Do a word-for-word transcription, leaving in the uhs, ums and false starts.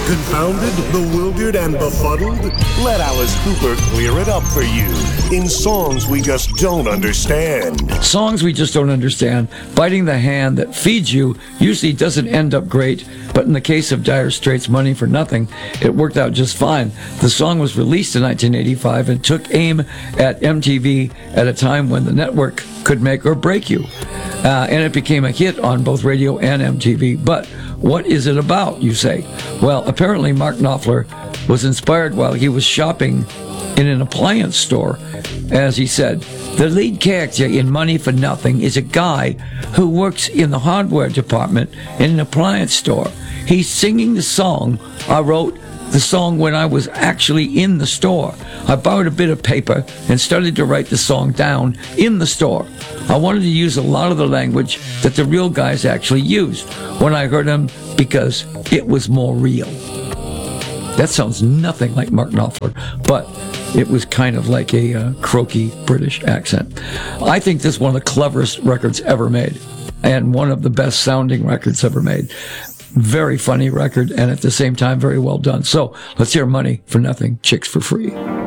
Confounded, bewildered, and befuddled? Let Alice Cooper clear it up for you in songs we just don't understand. Songs we just don't understand. Biting the hand that feeds you usually doesn't end up great, but in the case of Dire Straits' Money for Nothing, it worked out just fine. The song was released in nineteen eighty-five and took aim at M T V at a time when the network could make or break you. Uh, and it became a hit on both radio and M T V. But what is it about, you say? Well, apparently Mark Knopfler was inspired while he was shopping in an appliance store. As he said, the lead character in Money for Nothing is a guy who works in the hardware department in an appliance store. He's singing the song I wrote the song when I was actually in the store. I borrowed a bit of paper and started to write the song down in the store. I wanted to use a lot of the language that the real guys actually used when I heard them because it was more real. That sounds nothing like Mark Knopfler, but it was kind of like a uh, croaky British accent. I think this is one of the cleverest records ever made and one of the best sounding records ever made. Very funny record, and at the same time, very well done. So let's hear Money for Nothing, Chicks for Free.